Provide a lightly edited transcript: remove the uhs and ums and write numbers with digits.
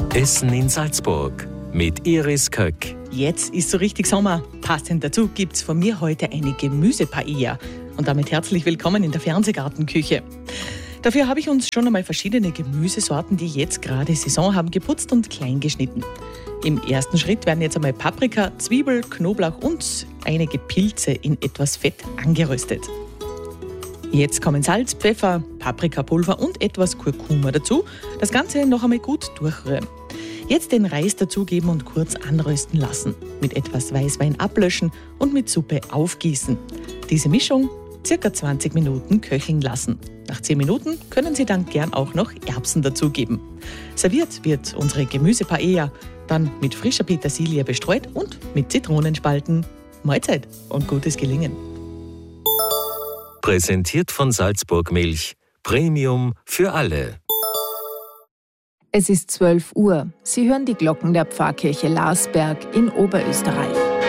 Essen in Salzburg mit Iris Köck. Jetzt ist so richtig Sommer. Passend dazu gibt's von mir heute eine Gemüsepaella. Und damit herzlich willkommen in der Fernsehgartenküche. Dafür habe ich uns schon einmal verschiedene Gemüsesorten, die jetzt gerade Saison haben, geputzt und klein geschnitten. Im ersten Schritt werden jetzt einmal Paprika, Zwiebel, Knoblauch und einige Pilze in etwas Fett angeröstet. Jetzt kommen Salz, Pfeffer, Paprikapulver und etwas Kurkuma dazu. Das Ganze noch einmal gut durchrühren. Jetzt den Reis dazugeben und kurz anrösten lassen. Mit etwas Weißwein ablöschen und mit Suppe aufgießen. Diese Mischung ca. 20 Minuten köcheln lassen. Nach 10 Minuten können Sie dann gern auch noch Erbsen dazugeben. Serviert wird unsere Gemüsepaella dann mit frischer Petersilie bestreut und mit Zitronenspalten. Mahlzeit und gutes Gelingen. Präsentiert von Salzburg Milch. Premium für alle. Es ist 12 Uhr. Sie hören die Glocken der Pfarrkirche Larsberg in Oberösterreich.